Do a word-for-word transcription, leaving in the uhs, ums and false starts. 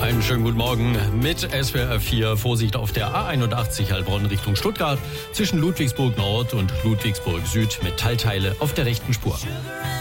Einen schönen guten Morgen mit S W R vier. Vorsicht auf der A einundachtzig Heilbronn Richtung Stuttgart zwischen Ludwigsburg Nord und Ludwigsburg Süd. Metallteile auf der rechten Spur.